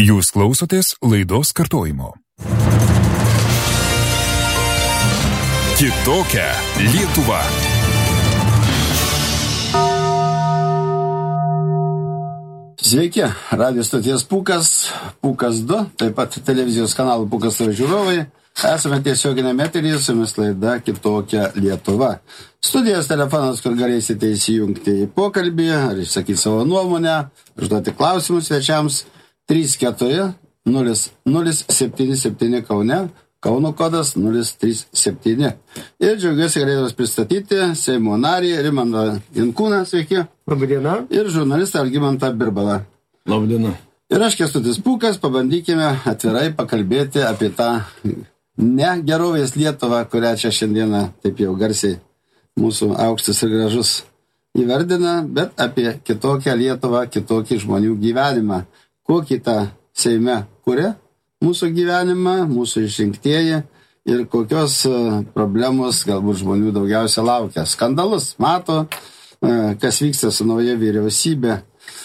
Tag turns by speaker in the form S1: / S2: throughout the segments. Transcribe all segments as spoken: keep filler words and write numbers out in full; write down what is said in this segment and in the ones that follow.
S1: Jūs klausotės laidos kartojimo. Kitokia Lietuva.
S2: Sveiki, radio stoties Pūkas, Pūkas du, taip pat televizijos kanalų Pūkas ir žiūrovai. Esame tiesioginėme eteryje, su jumis laida Kitokia Lietuva. Studijos telefonas, kur galėsite įsijungti į pokalbį, ar išsakyti savo nuomonę, užduoti klausimus svečiams trys keturi nulis nulis septyni septyni Kaune, Kauno kodas nulis trys septyni. Ir džiaugiuosi galėdamas pristatyti Seimo narį Rimantą Jankūną, sveiki.
S3: Labadiena.
S2: Ir žurnalistą Algimantą Birbalą.
S4: Labadiena.
S2: Ir aš Kęstutis Pūkas, pabandykime atvirai pakalbėti apie tą ne gerovės Lietuvą, kurią čia šiandieną taip jau garsiai mūsų aukštas ir gražus įvardina, bet apie kitokią Lietuvą, kitokį žmonių gyvenimą. Kokį tą Seime kuria mūsų gyvenimą, mūsų išrinktieji ir kokios problemos galbūt žmonių daugiausia laukia. Skandalus mato, kas vyksta su nauja vyriausybė.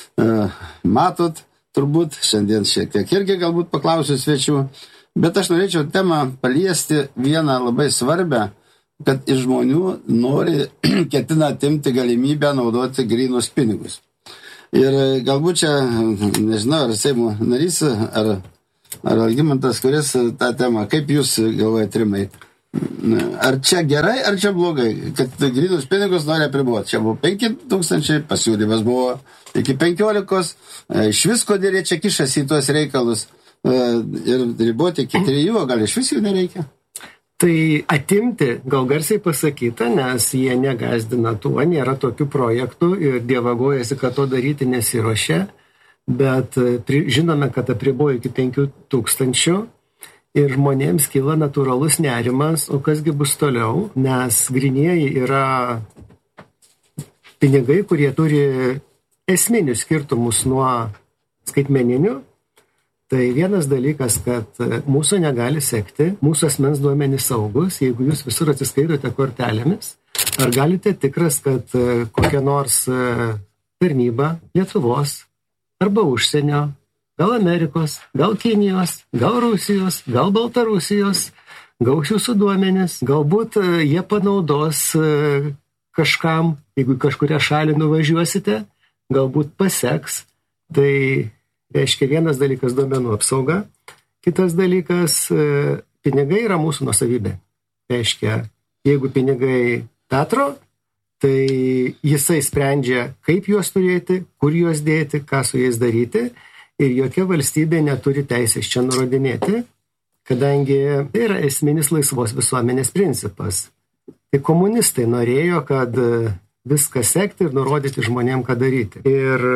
S2: Matot, turbūt, šiandien šiek tiek irgi galbūt paklausiu svečių, bet aš norėčiau temą paliesti vieną labai svarbę, kad iš žmonių nori ketina atimti galimybę naudoti grynus pinigus. Ir galbūt čia, nežinau, ar Seimo narys, ar, ar Algimantas, kuris tą temą, kaip jūs galvojate, Rimai, ar čia gerai, ar čia blogai, kad grynus pinigus nori apriboti. Čia buvo penki tūkstančiai, pasiūlymas buvo iki penkiolikos, iš vis kodėl jie čia kišasi į tuos reikalus ir riboti iki trijų, gal iš vis jų nereikia.
S3: Tai atimti gal garsiai pasakyta, nes jie negazdina tuo, nėra tokių projektų ir dievagojasi, kad to daryti nesiruošia, bet žinome, kad apribojo iki penkių tūkstančių ir žmonėms kyla natūralus nerimas, o kasgi bus toliau, nes grynieji yra pinigai, kurie turi esminius skirtumus nuo skaitmeninių. Tai vienas dalykas, kad mūsų negali sekti, mūsų asmens duomenys saugus, jeigu jūs visur atsiskaitote kortelėmis, ar galite tikras, kad kokia nors tarnyba Lietuvos arba užsienio, gal Amerikos, gal Kinijos, gal Rusijos, gal Baltarusijos, gaus jūsų duomenys, galbūt jie panaudos kažkam, jeigu kažkuria šalį nuvažiuosite, galbūt paseks, tai reiškia, vienas dalykas duomenų apsauga, kitas dalykas pinigai yra mūsų nuosavybė. Reiškia, jeigu pinigai Petro, tai jisai sprendžia, kaip juos turėti, kur juos dėti, ką su jais daryti ir jokia valstybė neturi teisės čia nurodinėti, kadangi tai yra esminis laisvos visuomenės principas. Tai komunistai norėjo, kad viską sekti ir nurodyti žmonėm, ką daryti. Ir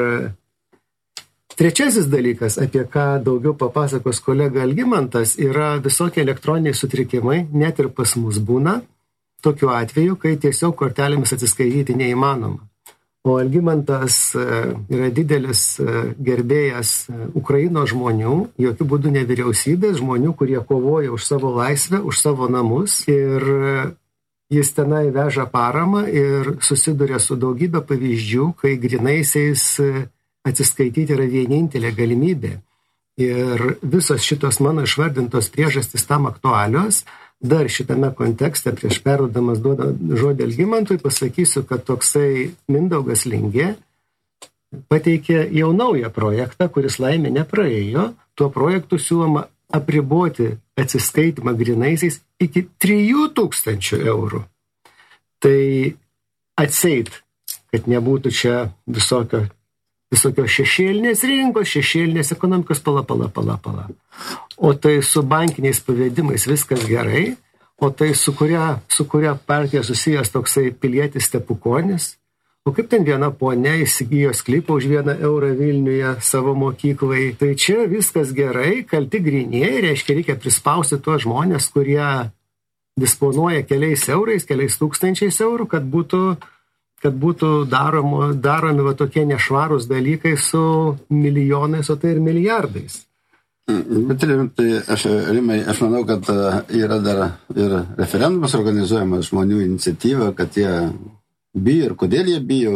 S3: trečiasis dalykas, apie ką daugiau papasakos kolega Algimantas, yra visokie elektroniniai sutrikimai, net ir pas mus būna, tokiu atveju, kai tiesiog kortelėmis atsiskaityti neįmanoma. O Algimantas yra didelis gerbėjas Ukrainos žmonių, jokių būdų ne vyriausybės, žmonių, kurie kovoja už savo laisvę, už savo namus ir jis tenai veža paramą ir susiduria su daugybė pavyzdžių, kai grynaisiais atsiskaityti yra vienintelė galimybė. Ir visos šitos mano išvardintos priežastys tam aktualios. Dar šitame kontekste, prieš perduodamas žodį Algimantui, pasakysiu, kad toksai Mindaugas Lingė pateikė jau naują projektą, kuris laimė nepraėjo. Tuo projektu siūloma apriboti atsiskaitimą grynaisiais iki trijų tūkstančių eurų. Tai atseit, kad nebūtų čia visokio visokios šešėlinės rinkos, šešėlinės ekonomikos, pala, pala, pala, pala. O tai su bankiniais pavedimais viskas gerai, o tai su kuria, su kuria partija susijęs toksai pilietis Stepukonis. O kaip ten viena ponia įsigijo sklypą už vieną eurą Vilniuje savo mokyklai. Tai čia viskas gerai, kalti grynieji, reiškia reikia prispausti tuos žmonės, kurie disponuoja keliais eurais, keliais tūkstančiais eurų, kad būtų kad būtų daromo, daromi va tokie nešvarūs dalykai su milijonais, o tai ir milijardais.
S2: Bet tai aš, Rimai, aš manau, kad yra dar ir referendumas organizuojamas žmonių iniciatyva, kad jie bijo ir kodėl jie bijo.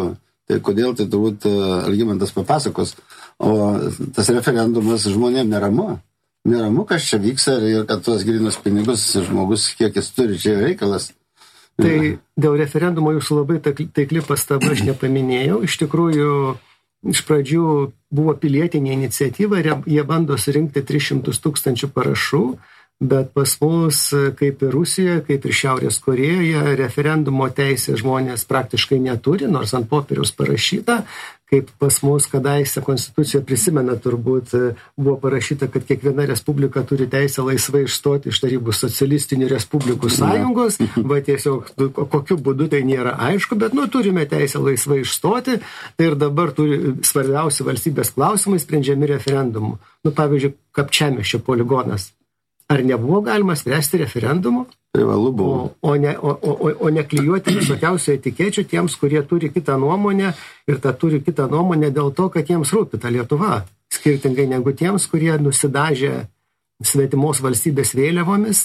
S2: Tai kodėl, tai turbūt Algimantas papasakos. O tas referendumas žmonėm neramu. Neramu, kas čia vyksta ir kad tuos grinus pinigus žmogus, kiek jis turi, čia reikalas.
S3: Tai dėl referendumo jūsų labai taikli pastaba aš nepaminėjau. Iš tikrųjų, iš pradžių buvo pilietinė iniciatyva ir jie bando surinkti tris šimtus tūkstančių parašų, bet pas mus, kaip ir Rusijoje, kaip ir Šiaurės Korėjoje, referendumo teisė žmonės praktiškai neturi, nors ant popieriaus parašyta, kaip pas mus kadaise konstitucija prisimena turbūt, buvo parašyta, kad kiekviena respublika turi teisę laisvai išstoti iš Tarybų socialistinių respublikų sąjungos, va tiesiog kokiu būdu tai nėra aišku, bet nu turime teisę laisvai išstoti, tai ir dabar turi svarbiausi valstybės klausimai sprendžiami referendumu. Nu, pavyzdžiui, Kapčiamiesčio poligonas. Ar nebuvo galima spręsti referendumu?
S2: Privalu buvo.
S3: O, o, ne, o, o, o neklijuoti visokiausių etikečių tiems, kurie turi kitą nuomonę ir tą turi kitą nuomonę dėl to, kad jiems rūpi ta Lietuva. Skirtingai negu tiems, kurie nusidažė svetimos valstybės vėliavomis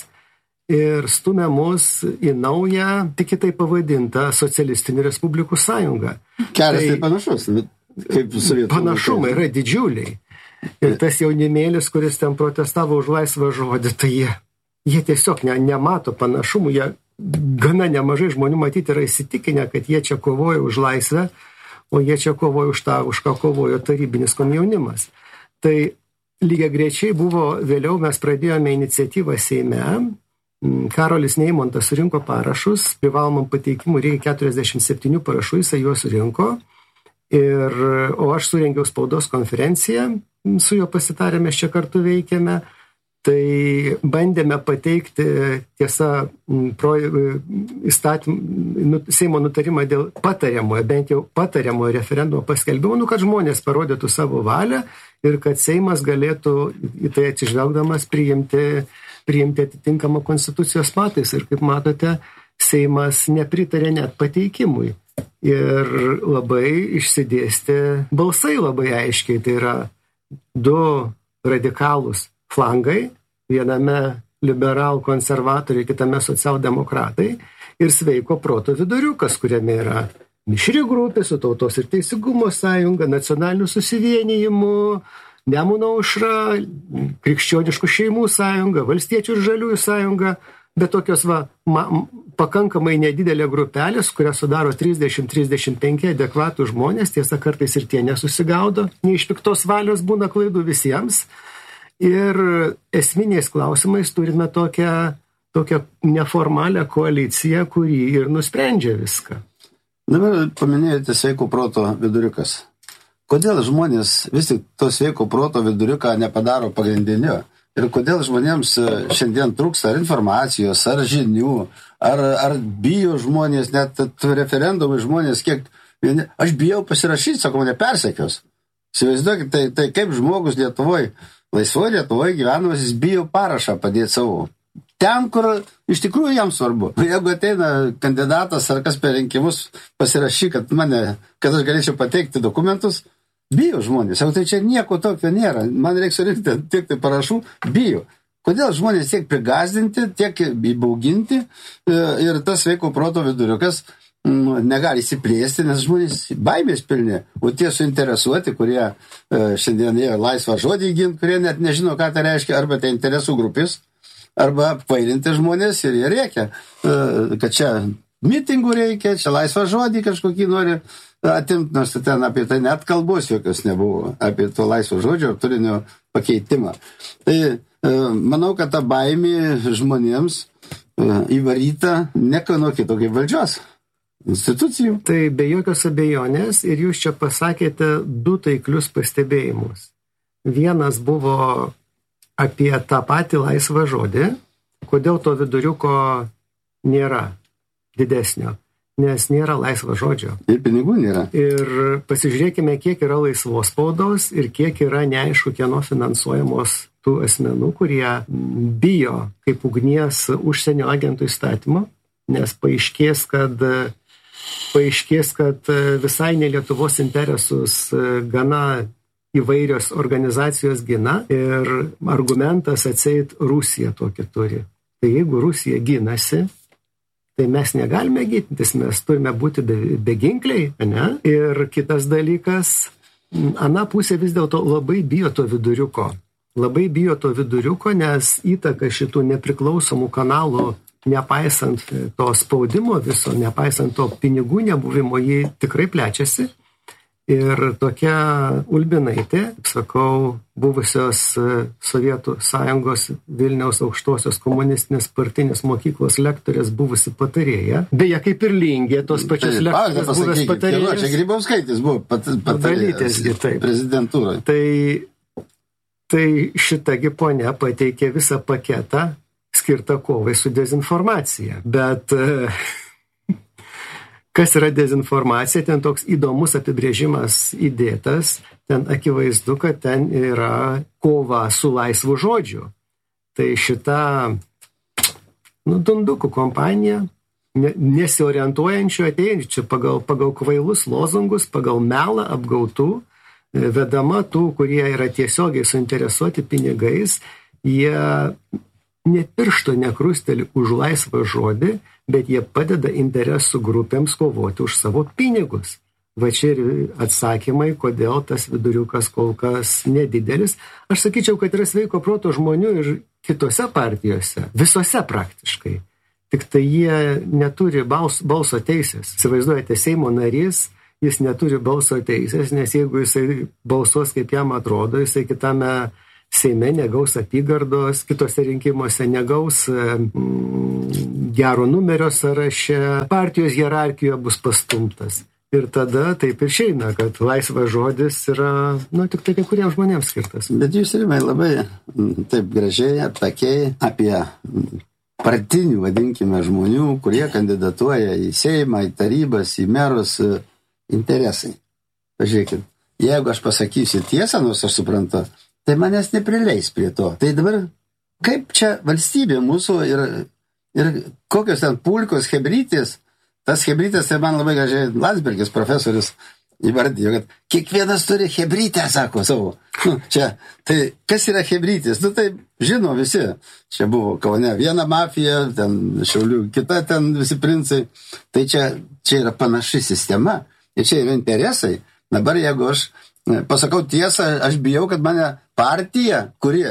S3: ir stumia mus į naują, tik kitai pavadintą Socialistinių Respublikų sąjungą.
S2: Kelias tai, tai panašus, kaip Sovietų.
S3: Panašumai yra didžiuliai. Ir tas jaunimėlis, kuris ten protestavo už laisvą žodį, tai jie, jie tiesiog ne, nemato panašumų. Jie gana nemažai žmonių matyti yra įsitikinę, kad jie čia kovojo už laisvę, o jie čia kovojo už tą, už ką kovojo tarybinis komjaunimas. Tai lygiai greičiai buvo, vėliau mes pradėjome iniciatyvą Seime, Karolis Neimontas surinko parašus, privalomam pateikimui reikia keturiasdešimt septynių parašų, jisai juos surinko, ir, o aš surengiau spaudos konferenciją, su juo pasitarę mes čia kartu veikėme, tai bandėme pateikti tiesa pro, įstatym, Seimo nutarimą dėl patariamojo, bent jau patariamojo referendumo paskelbimo, nu, kad žmonės parodytų savo valią ir kad Seimas galėtų į tai atsižvelgdamas priimti, priimti atitinkamą konstitucijos pataisą. Ir kaip matote, Seimas nepritarė net pateikimui. Ir labai išsidėstė balsai labai aiškiai, tai yra du radikalūs flangai, viename liberal konservatoriai, kitame socialdemokratai ir sveiko proto viduriukas, kuriame yra mišri grupė su Tautos ir Teisingumo sąjunga, nacionaliniu susivienijimu, Nemuno aušra, Krikščioniškų šeimų sąjunga, Valstiečių ir Žaliųjų sąjunga, bet tokios va, ma, pakankamai nedidelė grupelės, kurią sudaro trisdešimt trisdešimt penki adekvatų žmonės, tiesa kartais ir tie nesusigaudo, nei iš piktos valios būna klaidų visiems. Ir esminiais klausimais turime tokią, tokią neformalią koaliciją, kuri ir nusprendžia viską.
S2: Dabar paminėjote sveiko proto viduriukas. Kodėl žmonės vis tik to sveiko proto viduriuką nepadaro pagrindiniu? Ir kodėl žmonėms šiandien trūksta ar informacijos, ar žinių, ar, ar bijo žmonės, net referendumai žmonės, kiek vieni, aš bijau pasirašyti, sako, mane persekios. Įsivaizduokit, tai, tai kaip žmogus Lietuvoje, laisvoje Lietuvoje gyvenamas, jis bijo parašą padėti savo. Ten, kur iš tikrųjų jam svarbu. Jeigu ateina kandidatas ar kas per rinkimus pasirašy, kad, mane, kad aš galėčiau pateikti dokumentus, bijo žmonės. Sako, tai čia nieko tokio nėra. Man reikia surinkti tiek tai parašų, bijo. Kodėl žmonės tiek prigazdinti, tiek įbauginti ir tas sveiko proto viduriukas negali įsiplėsti, nes žmonės baimės pilni. O tie suinteresuoti, kurie šiandien jie laisvą žodį gint, kurie net nežino, ką tai reiškia, arba tai interesų grupės, arba apvailinti žmonės ir jie reikia, kad čia mitingų reikia, čia laisvą žodį kažkokį nori atimti, nors ten apie tai net kalbos jokios nebuvo, apie to laisvo žodžio ir turinio pakeitimą. Tai manau, kad ta baimė žmonėms įvaryta ne ką nuo kito kaip valdžios institucijų.
S3: Tai be jokios abejonės ir jūs čia pasakėte du taiklius pastebėjimus. Vienas buvo apie tą patį laisvą žodį, kodėl to viduriuko nėra didesnio, nes nėra laisvo žodžio.
S2: Ir pinigų nėra.
S3: Ir pasižiūrėkime, kiek yra laisvos spaudos ir kiek yra neaišku, kieno finansuojamos tų asmenų, kurie bijo kaip ugnies užsienio agentų įstatymo, nes paaiškės, kad, paaiškės, kad visai ne Lietuvos interesus gana įvairios organizacijos gina ir argumentas atseit Rusija tokį turi. Tai jeigu Rusija ginasi, tai mes negalime gintis, mes turime būti beginkliai, ne? Ir kitas dalykas, ana pusė vis dėlto labai bijo to viduriuko. Labai bijo to viduriuko, nes įtaka šitų nepriklausomų kanalų, nepaisant to spaudimo viso, nepaisant to pinigų nebuvimo, jį tikrai plečiasi. Ir tokia Ulbinaitė, sakau, buvusios Sovietų Sąjungos Vilniaus aukštosios komunistinės partinės mokyklos lektorės buvusi patarėja. Beje, kaip ir Lingė, tos pačios tai, lektorės buvęs patarėjas.
S2: Čia Grybauskaitis buvo pat, patarėjas prezidentūroje.
S3: Tai Tai šitagi ponia pateikė visą paketą skirtą kovai su dezinformacija. Bet kas yra dezinformacija, ten toks įdomus apibrėžimas įdėtas, ten akivaizdu, kad ten yra kova su laisvu žodžiu. Tai šita nu, dundukų kompanija, nesiorientuojančių ateinčių pagal, pagal kvailus lozungus, pagal melą apgautų, vedama tų, kurie yra tiesiogiai suinteresuoti pinigais, jie ne piršto nekrusteli už laisvą žodį, bet jie padeda interesų grupėms kovoti už savo pinigus. Va čia ir atsakymai, kodėl tas viduriukas kol kas nedidelis. Aš sakyčiau, kad yra sveiko proto žmonių ir kitose partijose, visose praktiškai. Tik tai jie neturi balso, balso teisės. Įsivaizduojate, Seimo narys, jis neturi balso teisės, nes jeigu jisai balsuos kaip jam atrodo, jisai kitame Seime negaus apygardos, kitose rinkimuose negaus mm, gero numerio sąraše, partijos hierarchijoje bus pastumtas. Ir tada taip ir išeina, kad laisvas žodis yra, nu, tik tai kai kuriems žmonėms skirtas.
S2: Bet jūs Rimai labai taip gražiai, aptakiai apie partinių, vadinkime, žmonių, kurie kandidatuoja į Seimą, į tarybas, į merus, interesai. Pažiūrėkit, jeigu aš pasakysiu tiesą, nors aš suprantu, tai manęs neprileis prie to. Tai dabar, kaip čia valstybė mūsų ir, ir kokios ten pulkos, hebrytės, tas hebrytės, tai man labai gražiai Landsbergis profesorius įvardijo, kad kiekvienas turi hebrytę, sako savo. Nu, čia, tai kas yra hebrytės? Nu, tai žino visi. Čia buvo Kaune viena mafija, ten Šiaulių kita, ten visi princai. Tai čia, čia yra panaši sistema. Ir čia yra interesai. Dabar jeigu aš pasakau tiesą, aš bijau, kad mane partija, kuri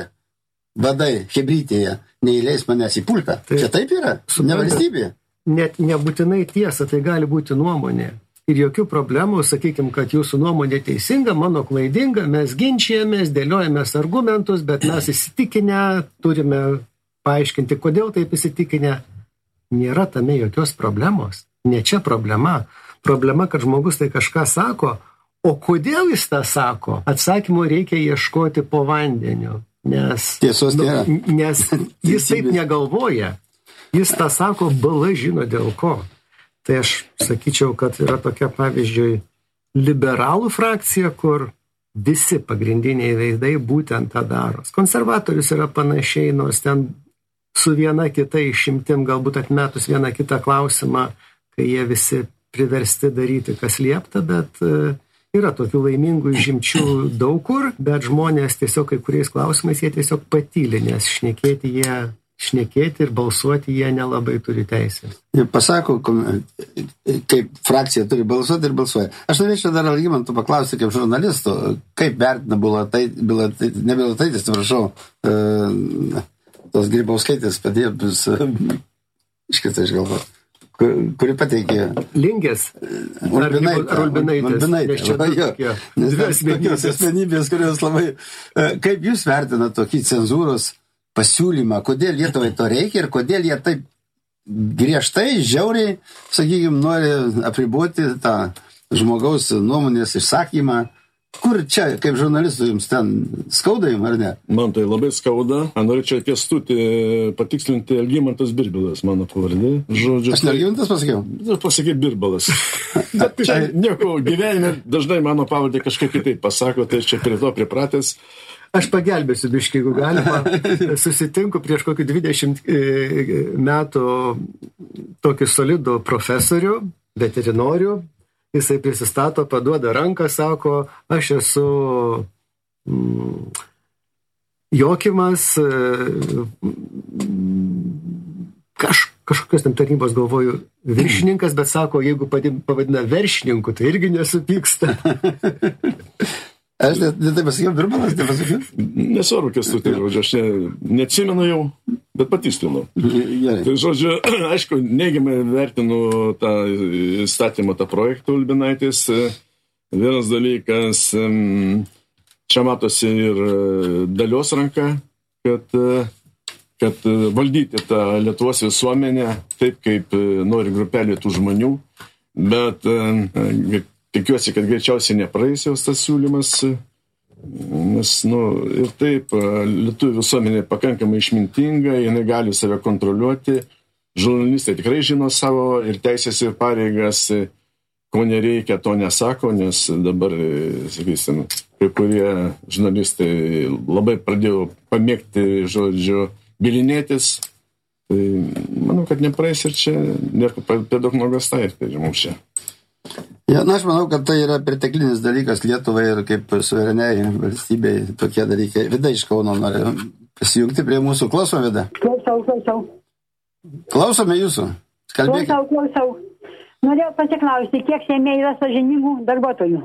S2: vadai hebrytėje, neįleis manęs į pulką. Tai, čia taip yra, ne valstybė.
S3: Net nebūtinai tiesa, tai gali būti nuomonė. Ir jokių problemų, sakykime, kad jūsų nuomonė teisinga, mano klaidinga, mes ginčijamės, dėliojamės argumentus, bet mes įsitikinę, turime paaiškinti, kodėl taip įsitikinę. Nėra tame jokios problemos. Ne čia problema. Problema, kad žmogus tai kažką sako, o kodėl jis tą sako, atsakymų reikia ieškoti po vandeniu, nes,
S2: Tiesos nėra.
S3: Nu, nes jis taip negalvoja, jis tą sako, bala žino dėl ko. Tai aš sakyčiau, kad yra tokia, pavyzdžiui, liberalų frakcija, kur visi pagrindiniai veidai būtent tą daro. Konservatorius yra panašiai, nors ten su viena kita išimtim, galbūt atmetus vieną kitą klausimą, kai jie visi priversti daryti, kas liepta, bet yra tokių laimingų išimčių daug kur, bet žmonės tiesiog kai kuriais klausimais jie tiesiog patyli, nes šnekėti jie, šnekėti ir balsuoti jie nelabai turi teisės.
S2: Ir pasako, kaip frakcija turi balsuoti ir balsuoja. Aš norėčiau dar Algimantų paklausti kaip žurnalisto, kaip vertina Bilotaitė, ne Bilotaitės, prašau, e, tos Grybauskaitės padėjus, iškita iš galvos. Kuri pateikė
S3: Lingės ar Ulbinaitės. Nes čia tokie
S2: tokios asmenybės, kurios labai... Kaip jūs vertinate tokį cenzūros pasiūlymą? Kodėl Lietuvai to reikia ir kodėl jie taip griežtai, žiauriai, sakykime, nori apriboti tą žmogaus nuomonės išsakymą? Kur čia, kaip žurnalistų, jums ten skauda jums, ar ne?
S4: Man tai labai skauda. Norėčiau Kęstutį patikslinti, Algimantas Birbilas, mano pavardė. Žodžiu,
S2: aš ne Algimantas pasakiau?
S4: Pasakai Birbalas. Bet čia nieko gyvenime, dažnai mano pavardė kažkaip kitaip pasako, tai čia prie to pripratęs.
S3: Aš pagelbėsiu biškį, jeigu galima. Susitinku prieš kokį dvidešimt metų tokį solidų profesorių, veterinorių. Jisai prisistato, paduoda ranką, sako, aš esu mm, Jokimas, kaž, kažkokios tam tarnybos, galvoju, viršininkas, bet sako, jeigu pavadina viršininku, tai irgi nesupyksta.
S2: Aš net, net taip pasakiau, Virbalas, taip pasakiau?
S4: Nesvarbu, kas tu tai, žodžiu, aš ne, neatsimenu jau, bet patikslinu.
S2: Gerai.
S4: Tai, žodžiu, aišku, neigiamai vertinu tą įstatymą, tą projektą Ulbinaitės. Vienas dalykas, čia matosi ir Dalios ranka, kad, kad valdyti tą Lietuvos visuomenę taip, kaip nori grupelė tų žmonių, bet tikiuosi, kad greičiausiai nepraeis jos tas siūlymas, nes, nu, ir taip, lietuvių visuomenė pakankamai išmintinga, jinai gali save kontroliuoti, žurnalistai tikrai žino savo ir teisės ir pareigas, ko nereikia, to nesako, nes dabar, sakysim, kai kurie žurnalistai labai pradėjo pamėgti, žodžiu, bilinėtis, tai manau, kad nepraeis ir čia nieko per daug nuogąstavimų ir mums čia.
S2: Ja, na, aš manau, kad tai yra perteklinis dalykas Lietuvai ir kaip suvereniai valstybei tokie dalykai. Vida iš Kauno nori prisijungti prie mūsų. Klausome, Vida?
S5: Klausau, klausau.
S2: Klausome jūsų. Kalbėkite.
S5: Klausau, klausau. Norėjau pasiklausti, kiek Seime yra sąžiningų darbuotojų?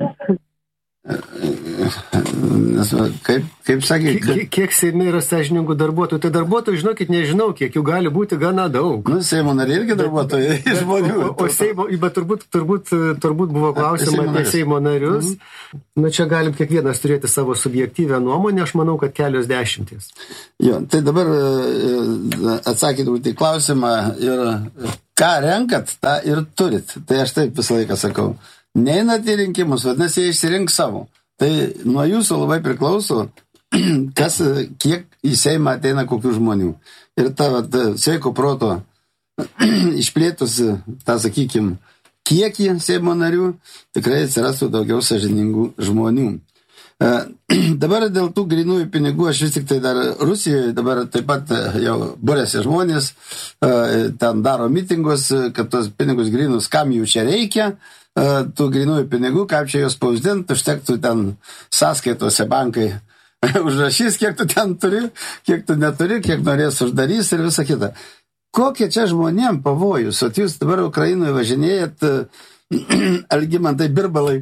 S2: Kaip, kaip sakė?
S3: Kiek, kiek Seime yra sąžiningų darbuotojų? Tai darbuotojų, žinokit, nežinau, kiek jų gali būti gana daug.
S2: Nu, Seimo nariai irgi darbuotojai iš žmonių.
S3: O, o Seimo, bet turbūt, turbūt, turbūt buvo klausima apie Seimo narius. Mhm. Na, čia galim kiekvienas turėti savo subjektyvę nuomonę, aš manau, kad kelios dešimties.
S2: Jo, tai dabar atsakyti į klausimą ir ką renkat, tą ir turit. Tai aš taip visą laiką sakau. Neinat į rinkimus, vadinasi, jie išsirinks savo. Tai nuo jūsų labai priklauso, kas, kiek į Seimą ateina kokių žmonių. Ir ta, vat, sveiko proto išplėtusi, tą, sakykim, kiekį Seimo narių, tikrai atsirastų daugiau sąžiningų žmonių. E, dabar dėl tų grinųjų pinigų, aš vis tik tai dar Rusijoje, dabar taip pat jau burėsi žmonės, e, ten daro mitingus, kad tos pinigus grinus, kam jų čia reikia, tų grinųjų pinigų, kaip čia jos spausdint, užtektų ten sąskaitose bankai užrašys, kiek tu ten turi, kiek tu neturi, kiek norės uždarys ir visa kita. Kokie čia žmonėm pavojus? O jūs dabar Ukrainoje važinėjat, Algimantai Birbalai,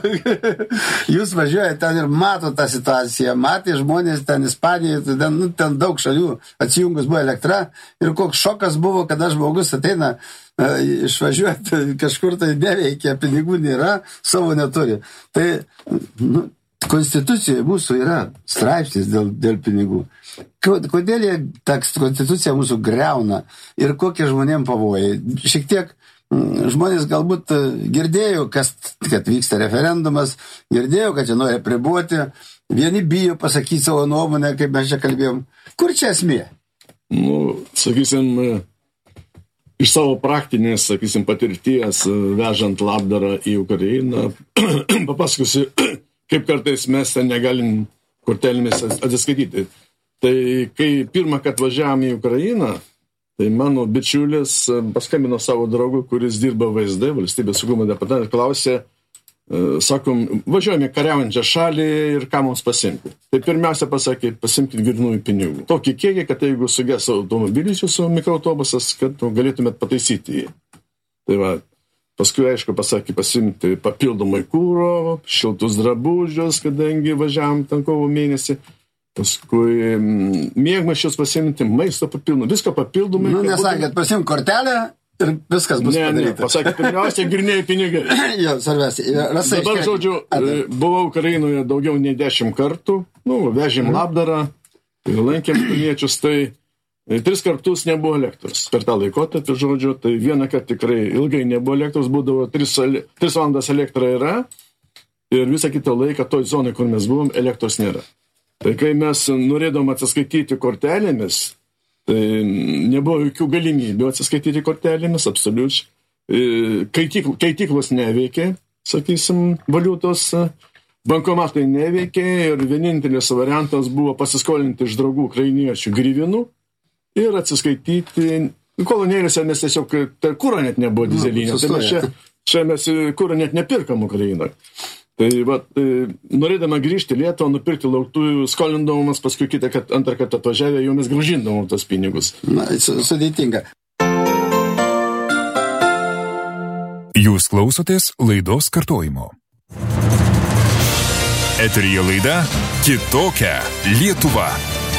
S2: jūs važiuojate ten ir mato tą situaciją, matė žmonės ten Ispanijoje, ten, nu, ten daug šalių atsijungus buvo elektra ir koks šokas buvo, kada žmogus ateina išvažiuoti kažkur tai neveikia, pinigų nėra, savo neturi. Tai, nu, Konstitucijoje mūsų yra straipsnis dėl, dėl pinigų. Kodėl jie ta konstitucija mūsų greuna ir kokie žmonėm pavojai? Šiek tiek žmonės galbūt girdėjo, kas, kad vyksta referendumas, girdėjo, kad jie nori apriboti, vieni bijo pasakyti savo nuomonę, kaip mes čia kalbėjom. Kur čia esmė?
S4: Nu, sakysim, iš savo praktinės, sakysim, patirties, vežant labdarą į Ukrainą, papasakosiu, kaip kartais mes ten negalim kortelėmis atsiskaityti. Tai kai pirmą kartą važiavom į Ukrainą, tai mano bičiulis paskambino savo draugų, kuris dirba V S D, valstybės saugumo departamente, klausė, sakom, važiuojame kariaujančią šalį ir ką mums pasimti. Tai pirmiausia pasakė, pasimkit grynųjų pinigų. Tokį kiekį, kad jeigu suges automobilis jūsų mikroautobusas, kad galėtumėt pataisyti jį. Tai va, paskui, aišku, pasakė pasimti papildomai kūro, šiltus drabužius, kadangi važiavom ten kovo mėnesį. Paskui miegmaišius pasimti, maisto papildomai, viską papildomai.
S2: Nu, nesakė, kad pasimti kortelę ir viskas bus
S4: ne,
S2: padaryta.
S4: Ne, pasakė, pirmiausia, grynėjai pinigai.
S2: Jo, svarbiausia.
S4: Dabar, žodžiu, buvau Ukrainoje daugiau nei dešimt kartų, nu, vežėm labdarą, lankėm piliečius, tai tris kartus nebuvo elektros. Per tą laikotarpį, žodžiu, tai vieną kartą tikrai ilgai nebuvo elektros, būdavo tris valandas elektra yra ir visą kitą laiką toj zonai, kur mes buvom, elektros nėra. Tai kai mes norėdom atsiskaityti kortelėmis, tai nebuvo jokių galimybių atsiskaityti kortelėmis, absoliučiai. Keitiklos neveikė, sakysim, valiutos, bankomatai neveikė ir vienintelis variantas buvo pasiskolinti iš draugų ukrainiečių gryvinų ir atsiskaityti. Kolonėlėse mes tiesiog, tai kūro net nebuvo dyzelinio, tai mes čia, čia mes kūro net nepirkam Ukrainoje. Tai va, norėdama grįžti į Lietuvą, nupirkti lauktųjų, skolindamas, paskui kitą, kad antrą kartą atvažiavę, jau mes grąžindavom tos pinigus.
S2: Na, sudėtinga.
S1: Jūs klausotės laidos kartojimo. Eteryje laida Kitokia Lietuva.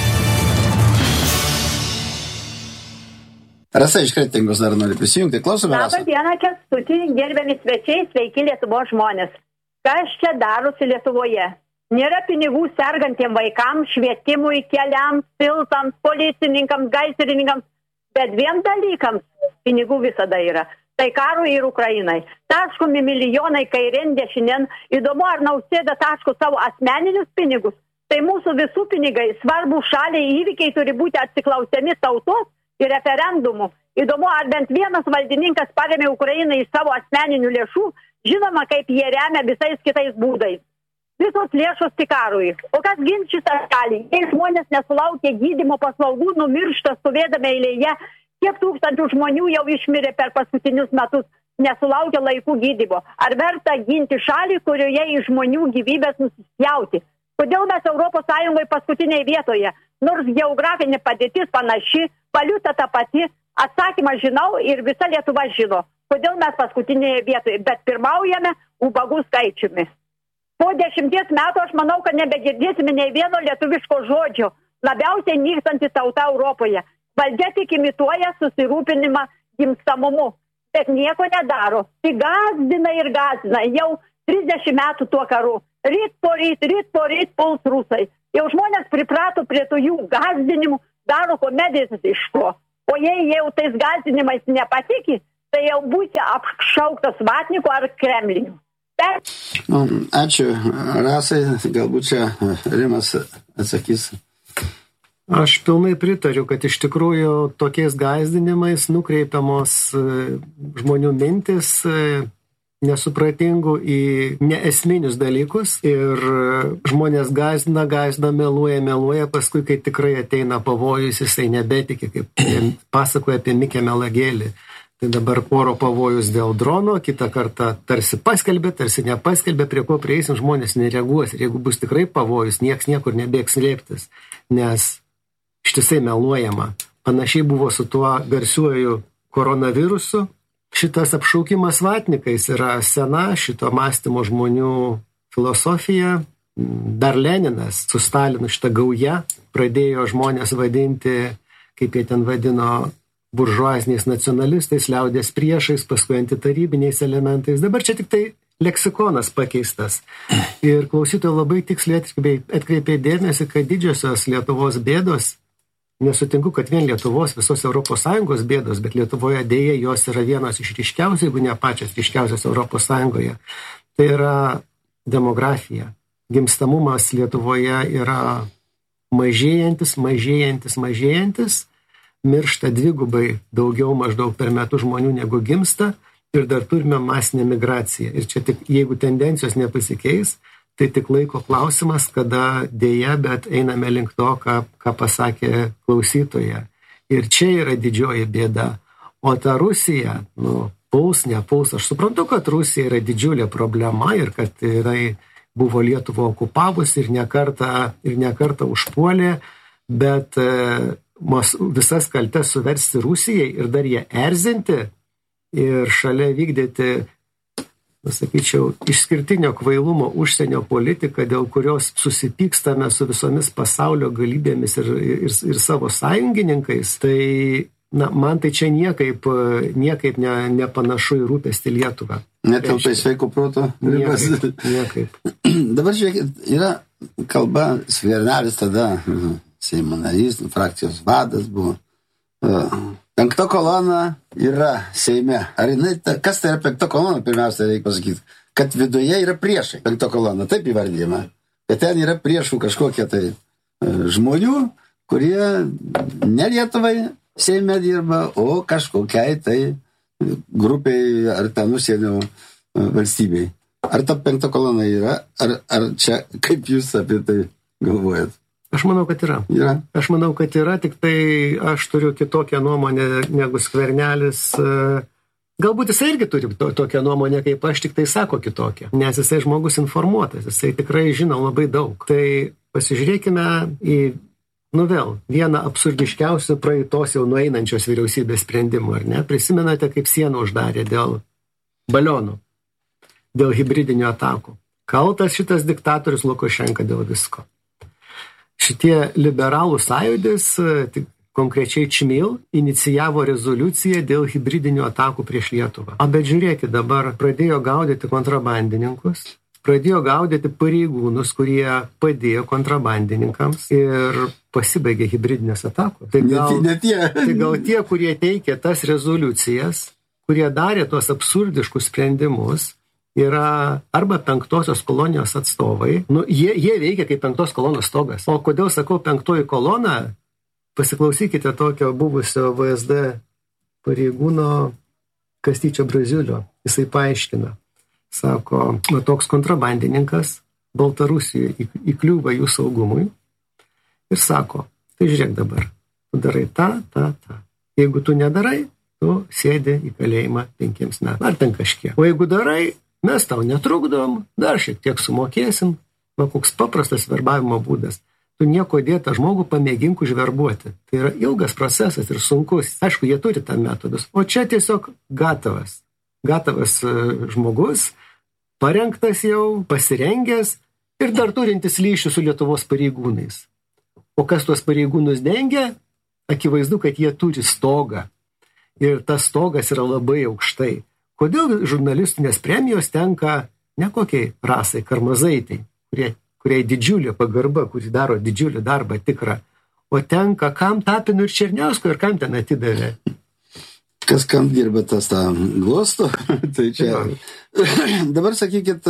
S2: Rasa iš Kretingos dar nori prisijungti. Klausome, Rasa.
S5: Labą dieną, Kęstutį, gerbiami svečiai, sveiki Lietuvos žmonės. Kas čia darosi Lietuvoje? Nėra pinigų sergantiem vaikams, švietimui, keliams, tiltams, policininkams, gaisrininkams, bet vien dalykams pinigų visada yra. Tai karui ir Ukrainai. Taškomi milijonai kairien dešinien. Įdomu, ar Nausėda taško savo asmeninius pinigus. Tai mūsų visų pinigai, svarbu šaliai įvykiai turi būti atsiklausiami tautos ir referendumų. Įdomu, ar bent vienas valdininkas paremė Ukrainą iš savo asmeninių lėšų, žinoma, kaip jie remia visais kitais būdais. Visos lėšos tik karui. O kas gins šitą šalį? Jei žmonės nesulaukia gydymo paslaugų, numiršta stovėdami eilėje, kiek tūkstančių žmonių jau išmirė per paskutinius metus, nesulaukia laikų gydymo. Ar verta ginti šalį, kurioje iš žmonių gyvybės nusispjauti? Kodėl mes Europos Sąjungoje paskutiniai vietoje? Nors geografinė padėtis panaši, valiuta ta pati, atsakymą žinau ir visa Lietuva žino. Kodėl mes paskutinėje vietoje, bet pirmaujame ubagų skaičiumi. Po dešimties metų aš manau, kad nebegirdėsime nei vieno lietuviško žodžio, labiausiai nykstanti tauta Europoje. Valdžia tik imituoja susirūpinimą gimstamumu, bet nieko nedaro. Tik gazdina ir gazdina jau trisdešimt metų tuo karu. Ryt po ryt, ryt po ryt puls rusai. Jau žmonės priprato prie tų jų gazdinimų, daro komedijas iš to. O jei jau tais gazdinimais nepatiki, tai jau būti apšauktas vatniku ar kremliniu. Bet...
S2: Ačiū, Rasai. Galbūt čia Rimas atsakys.
S3: Aš pilnai pritariu, kad iš tikrųjų tokiais gazdinimais nukreipiamos žmonių mintis nesupratingų į neesminius dalykus ir žmonės gazdina, gazdina, meluoja, meluoja, paskui, kai tikrai ateina pavojus, jisai nebetiki, kaip pasakoja apie Mikę Melagėlį. Tai dabar oro pavojus dėl drono, kitą kartą tarsi paskelbė, tarsi nepaskelbė, prie ko prieisim, žmonės nereaguos. Ir jeigu bus tikrai pavojus, nieks niekur nebėgs slėptis, nes ištisai meluojama. Panašiai buvo su tuo garsiuoju koronavirusu. Šitas apšaukimas vatnikais yra sena šito mąstymo žmonių filosofija. Dar Leninas su Stalinu šitą gaują pradėjo žmonės vadinti, kaip jie ten vadino, buržuaziniais nacionalistais, liaudės priešais, paskui antitarybiniais elementais. Dabar čia tik tai leksikonas pakeistas. Ir klausytojai labai tiksliai atkreipė dėmesį, kad didžiosios Lietuvos bėdos, nesutinku, kad vien Lietuvos, visos Europos Sąjungos bėdos, bet Lietuvoje dėja jos yra vienos iš ryškiausių, jeigu ne pačios ryškiausios Europos Sąjungoje. Tai yra demografija. Gimstamumas Lietuvoje yra mažėjantis, mažėjantis, mažėjantis. Miršta dvigubai daugiau maždaug per metus žmonių negu gimsta ir dar turime masinę migraciją. Ir čia tik, jeigu tendencijos nepasikeis, tai tik laiko klausimas, kada dėja, bet einame link to, ką, ką pasakė klausytoja. Ir čia yra didžioji bėda. O ta Rusija, nu, puls, nepuls. Aš suprantu, kad Rusija yra didžiulė problema ir kad jinai buvo Lietuvą okupavusi ir nekartą, ir nekartą užpuolė, bet e, visas kaltes suversti Rusijai ir dar ją erzinti ir šalia vykdyti, sakyčiau, išskirtinio kvailumo užsienio politiką, dėl kurios susipykstame su visomis pasaulio galybėmis ir, ir, ir savo sąjungininkais, tai na, man tai čia niekaip, niekaip ne, nepanašu į rūpestį Lietuvą.
S2: Netelpa į sveiko proto?
S3: Niekaip. niekaip.
S2: Dabar žiūrėkit, yra kalba, Skvernelis tada, Seimo narys, frakcijos vadas buvo. Penkta kolona yra Seime. Ar jinai, kas tai yra penkta kolona, pirmiausia, reikia pasakyti, kad viduje yra priešai. Penkta kolona, taip įvardyjama. Bet ten yra priešų kažkokie tai žmonių, kurie ne Lietuvai Seime dirba, o kažkokiai tai grupiai ar ten užsienio valstybei. Ar ta penkta kolona yra, ar, ar čia, kaip jūs apie tai galvojat?
S3: Aš manau, kad yra.
S2: yra.
S3: Aš manau, kad yra, tik tai aš turiu kitokią nuomonę negu Skvernelis. Galbūt jisai irgi turi to, tokią nuomonę, kaip aš, tik tai sako kitokią. Nes jisai žmogus informuotas, jisai tikrai žino labai daug. Tai pasižiūrėkime į, nu vėl, vieną absurdiškiausių praeitos jau nueinančios vyriausybės sprendimų, ar ne? Prisimenate, kaip sieną uždarė dėl balionų dėl hibridinių atakų. Kaltas šitas diktatorius Lukašenka dėl visko. Šitie liberalų sąjūdis, konkrečiai Čmil, inicijavo rezoliuciją dėl hibridinių atakų prieš Lietuvą. O bet žiūrėkit, dabar pradėjo gaudyti kontrabandininkus, pradėjo gaudyti pareigūnus, kurie padėjo kontrabandininkams ir pasibaigė hibridinės atakos. Tai gal,
S2: ne tie.
S3: tai gal tie, kurie teikė tas rezoliucijas, kurie darė tuos absurdiškus sprendimus, yra arba penktosios kolonijos atstovai. Nu, jie, jie veikia kaip penktos kolonos stogas. O kodėl sakau penktoji kolona? Pasiklausykite tokio buvusio V S D pareigūno Kastyčio Braziulio. Jisai paaiškina. Sako, nu, toks kontrabandininkas Baltarusijoje įkliūva jų saugumui ir sako, tai žiūrėk dabar, tu darai tą, tą, tą. Jeigu tu nedarai, tu sėdi į kalėjimą penkiems metams. Ar ten kažkiek. O jeigu darai, mes tau netrukdom, dar šiek tiek sumokėsim. Va, koks paprastas verbavimo būdas. Tu nieko dėtą žmogų pamėgink užverbuoti. Tai yra ilgas procesas ir sunkus. Aišku, jie turi tą metodus. O čia tiesiog gatavas. Gatavas žmogus, parengtas jau, pasirengęs ir dar turintis ryšių su Lietuvos pareigūnais. O kas tuos pareigūnus dengia? Akivaizdu, kad jie turi stogą. Ir tas stogas yra labai aukštai. Kodėl žurnalistinės premijos tenka ne kokiai rasai, Karmazaitai, kurie kuriai didžiulė pagarba, kuri daro didžiulį darbą tikrą, o tenka kam Tapinui ir Černiauskui ir kam ten atidavė.
S2: Kas kam dirba, tas tą glosto. Tai čia. Dabar sakykit,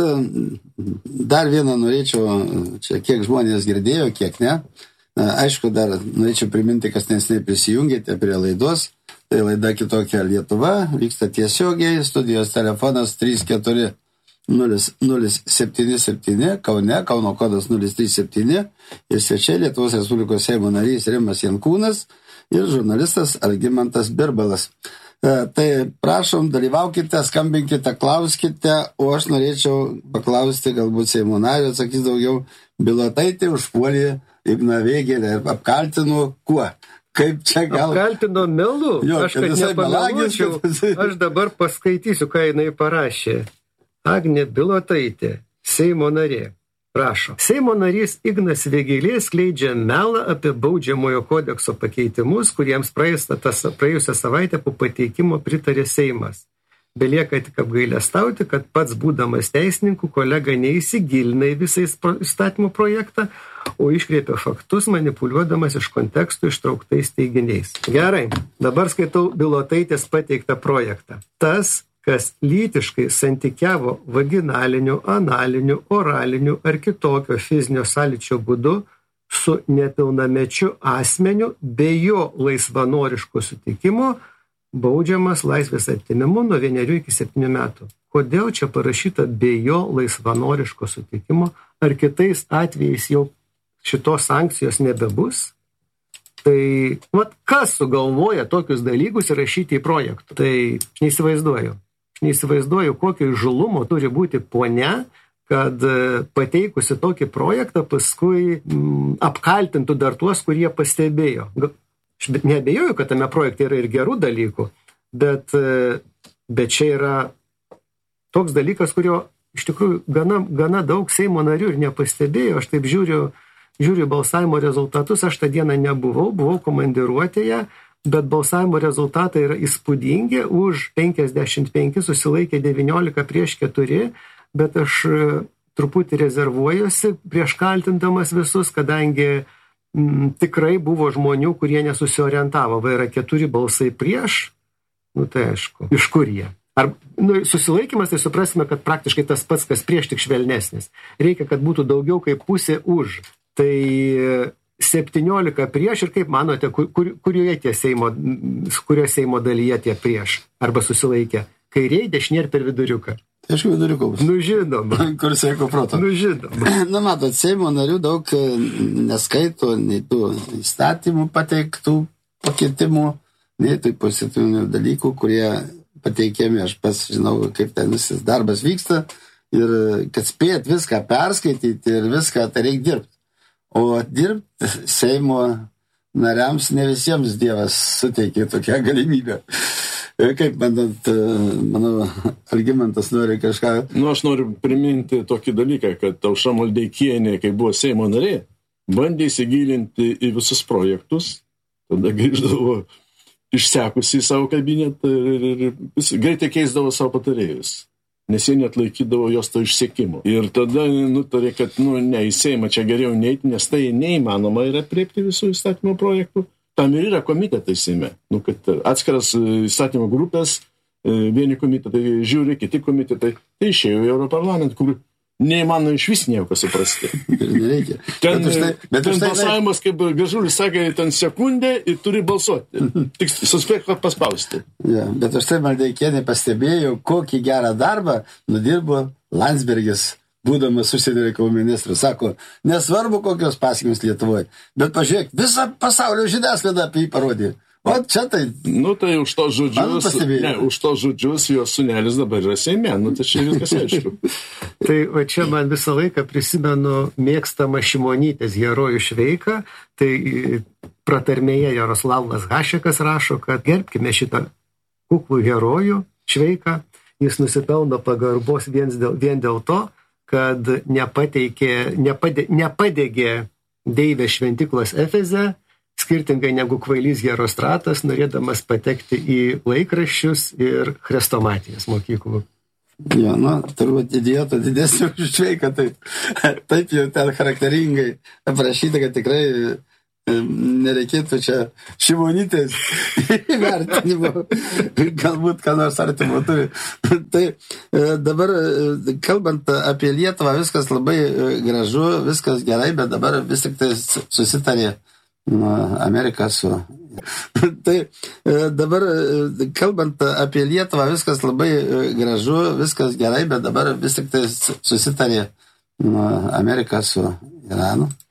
S2: dar vieną norėčiau, čia kiek žmonės girdėjo, kiek ne. Aišku, dar norėčiau priminti, kas nesnei prisijungėte prie laidos. Tai laida Kitokia Lietuva, vyksta tiesiogiai, studijos telefonas trys keturi nulis nulis septyni septyni, Kaune, Kauno kodas nulis trys septyni, ir svečiai Lietuvos Respublikos Seimo narys Rimas Jankūnas ir žurnalistas Algimantas Birbalas. E, tai prašom, dalyvaukite, skambinkite, klauskite, o aš norėčiau paklausti, galbūt Seimo nario atsakys daugiau, Bilotaitė užpuolė Igną Vėgėlę ir apkaltino kuo? Kaip čia gal?
S3: Apkaltino melu?
S2: Jo,
S3: aš kad nepameluočiau, aš dabar paskaitysiu, ką jinai parašė. Agnė Bilotaitė, Seimo narė, rašo. Seimo narys Ignas Vėgėlė skleidžia melą apie baudžiamojo kodekso pakeitimus, kuriems praėjusią savaitę po pateikimo pritarė Seimas. Belieka tik apgailestauti, kad pats būdamas teisininku kolega neįsigilina į visą įstatymo projektą, o iškreipia faktus, manipuliuodamas iš kontekstų ištrauktais teiginiais. Gerai, dabar skaitau Bilotaitės pateiktą projektą. Tas, kas lytiškai santykiavo vaginaliniu, analiniu, oraliniu ar kitokio fizinio sąlyčio būdu su nepilnamečiu asmeniu be jo laisvanoriško sutikimo, baudžiamas laisvės atėmimu nuo vienerių iki septynių metų. Kodėl čia parašyta be jo laisvanoriško sutikimo, ar kitais atvejais jau šitos sankcijos nebebus? Tai, vat, kas sugalvoja tokius dalykus įrašyti į projektų? Tai aš neįsivaizduoju. Aš neįsivaizduoju, kokio žulumo turi būti ponia, kad pateikusi tokį projektą paskui m, apkaltintų dar tuos, kurie pastebėjo. Aš neabejoju, kad tame projekte yra ir gerų dalykų, bet, bet čia yra toks dalykas, kurio iš tikrųjų gana, gana daug Seimo narių ir nepastebėjo. Aš taip žiūriu, žiūriu balsavimo rezultatus, aš tą dieną nebuvau, buvau komandiruotėje, bet balsavimo rezultatai yra įspūdingi, už penkiasdešimt penki susilaikė devyniolika prieš keturi, bet aš truputį rezervuojuosi prieš kaltindamas visus, kadangi m, tikrai buvo žmonių, kurie nesusiorientavo, va yra keturi balsai prieš, nu tai aišku, iš kur jie? Ar nu, susilaikymas, tai suprasime, kad praktiškai tas pats, kas prieš, tik švelnesnis. Reikia, kad būtų daugiau kaip pusė už. Tai septyniolika prieš ir kaip manote, kur, kur, kurioje tie Seimo, kurioje Seimo dalyje tie prieš arba susilaikė? Kairiai, dešinė ir per viduriuką.
S2: Tai aš viduriuką bus.
S3: Nu žinoma.
S2: Kur sveiko proto.
S3: Nu žinoma.
S2: Na matot, Seimo narių daug neskaito nei tų įstatymų pateiktų pakeitimų, nei tų pozityvinių dalykų, kurie pateikiami. Aš pas žinau, kaip ten visas darbas vyksta ir kad spėt viską perskaityti ir viską, tai reikia dirbti. O dirbti Seimo nariams ne visiems Dievas suteikė tokią galimybę. Kaip, bandant, manau, Algimantas nori kažką...
S4: Nu, aš noriu priminti tokį dalyką, kad Aušra Maldeikienė, kai buvo Seimo narė, bandė įsigilinti į visus projektus, tada grįždavo išsekusi į savo kabinetą ir greitai keisdavo savo patarėjus, nes jie net laikydavo jos to išsiekimo. Ir tada nutarė, kad nu, ne, į Seimą čia geriau neiti, nes tai neįmanoma yra priepti visų įstatymo projektų. Tam ir yra komitetai Seime. Nu, kad atskiras įstatymo grupės, vieni komitetai žiūri, kiti komitetai, tai išėjo į Europarlamentą, kur neįmanoma iš vis nieko suprasti.
S2: Nereikia.
S4: Ten,
S2: bet štai, bet
S4: ten
S2: štai,
S4: balsavimas, kaip Gražulis sakė, ten sekundę ir turi balsuoti. Tik suspėk paspausti.
S2: Ja, bet aš tai Maldeikienė pastebėjau, kokį gerą darbą nudirbo Landsbergis, būdamas užsienio reikalų ministras. Sako, nesvarbu kokios pasekmės Lietuvoje, bet pažiūrėk, visą pasaulio žiniasklaidą apie jį parodė. O čia tai...
S4: Nu tai už to žodžius, ne, už to žodžius jos sūnelis dabar yra Seime, nu tai čia viskas aišku.
S3: Tai va čia man visą laiką prisimenu mėgstamą Šimonytės herojų Šveiką, tai pratarmėje Jaroslavas Hašekas rašo, kad gerbkime šitą kuklų herojų Šveiką, jis nusipelno pagarbos vien dėl, vien dėl to, kad nepateikė, nepade, nepadegė deivės šventiklos Efeze, skirtingai negu kvailys Herostratas, norėdamas patekti į laikraščius ir chrestomatijos mokyklų.
S2: Jo, nu, turbūt idioto didesnio už Šveiką, taip, taip jau ten charakteringai aprašyta, kad tikrai nereikėtų čia Šimonytės įvertinimo, galbūt ką nors artimo turi. Tai dabar, kalbant apie Lietuvą, viskas labai gražu, viskas gerai, bet dabar vis tik tai susitarė Amerika su... Tai dabar, kalbant apie Lietuvą, viskas labai gražu, viskas gerai, bet dabar vis tik tai susitarė Amerika su Iranu.